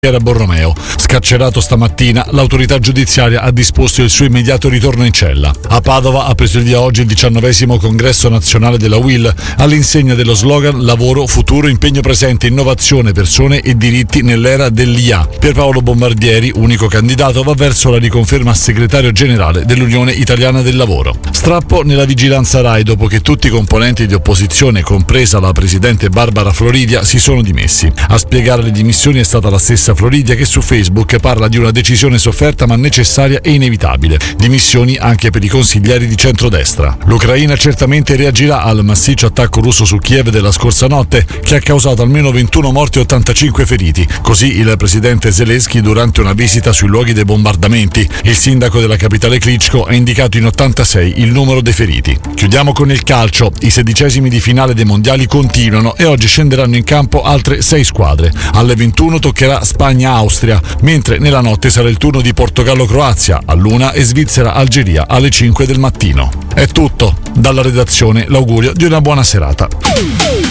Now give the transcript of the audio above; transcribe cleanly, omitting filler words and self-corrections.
Era Borromeo. Scarcerato stamattina, l'autorità giudiziaria ha disposto il suo immediato ritorno in cella. A Padova ha preso il via oggi il 19° congresso nazionale della UIL, all'insegna dello slogan Lavoro, futuro, impegno presente, innovazione, persone e diritti nell'era dell'IA. Pierpaolo Bombardieri, unico candidato, va verso la riconferma a segretario generale dell'Unione Italiana del Lavoro. Strappo nella vigilanza RAI dopo che tutti i componenti di opposizione, compresa la presidente Barbara Floridia, si sono dimessi. A spiegare le dimissioni è stata la stessa Floridia, che su Facebook parla di una decisione sofferta ma necessaria e inevitabile. Dimissioni anche per i consiglieri di centrodestra. L'Ucraina certamente reagirà al massiccio attacco russo su Kiev della scorsa notte, che ha causato almeno 21 morti e 85 feriti. Così il presidente Zelensky durante una visita sui luoghi dei bombardamenti. Il sindaco della capitale Klitschko ha indicato in 86 il numero dei feriti. Chiudiamo con il calcio. I 16esimi di finale dei mondiali continuano e oggi scenderanno in campo altre 6 squadre. Alle 21 toccherà Spagna-Austria, mentre nella notte sarà il turno di Portogallo-Croazia all'1 e Svizzera-Algeria alle 5 del mattino. È tutto. Dalla redazione l'augurio di una buona serata.